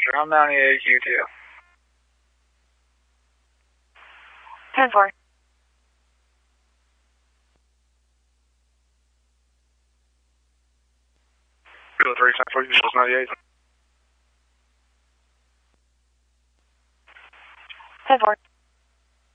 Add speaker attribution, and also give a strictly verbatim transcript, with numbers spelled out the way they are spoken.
Speaker 1: Roger. I'm ninety-eight U two.
Speaker 2: ten four.
Speaker 1: Go three ten four. You said ninety-eight.
Speaker 2: ten four.